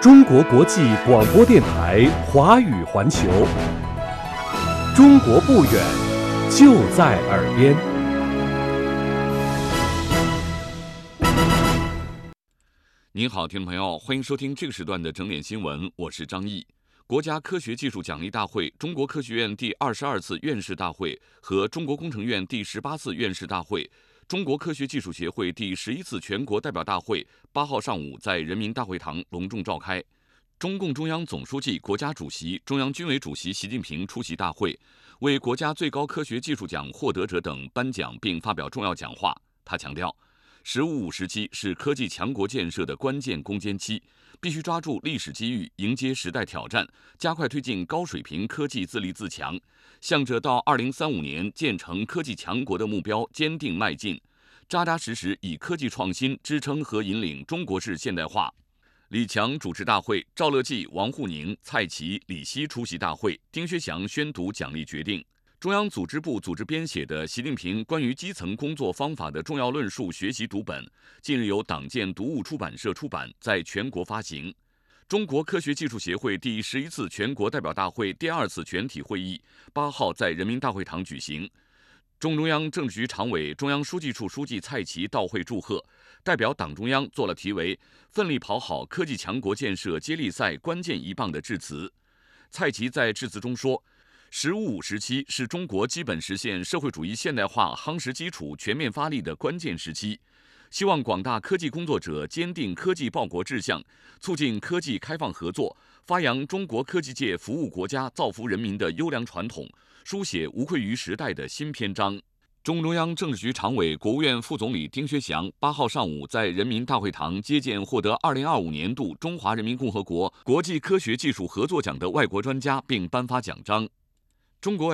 中国国际广播电台华语环球，中国不远，就在耳边。 您好，听众朋友，欢迎收听这个时段的整点新闻，我是张毅。国家科学技术奖励大会、中国科学院第22次院士大会和中国工程院第18次院士大会、中国科学技术协会第11次全国代表大会8号上午在人民大会堂隆重召开。中共中央总书记、国家主席、中央军委主席习近平出席大会，为国家最高科学技术奖获得者等颁奖并发表重要讲话。他强调，“15+5”时期是科技强国建设的关键攻坚期，必须抓住历史机遇，迎接时代挑战，加快推进高水平科技自立自强，向着到2035年建成科技强国的目标坚定迈进，扎扎实实以科技创新支撑和引领中国式现代化。李强主持大会，赵乐际、王沪宁、蔡奇、李希出席大会，丁薛祥宣读奖励决定。中央组织部组织编写的《习近平关于基层工作方法的重要论述》学习读本，近日由党建读物出版社出版，在全国发行。中国科学技术协会第11次全国代表大会第2次全体会议8号在人民大会堂举行。中央政治局常委、中央书记处书记蔡奇到会祝贺，代表党中央做了题为“奋力跑好科技强国建设接力赛关键一棒”的致辞。蔡奇在致辞中说，“15+5”时期是中国基本实现社会主义现代化夯实基础、全面发力的关键时期，希望广大科技工作者坚定科技报国志向，促进科技开放合作，发扬中国科技界服务国家、造福人民的优良传统，书写无愧于时代的新篇章。中央政治局常委、国务院副总理丁薛祥8号上午在人民大会堂接见获得2025年度中华人民共和国国际科学技术合作奖的外国专家，并颁发奖章。中国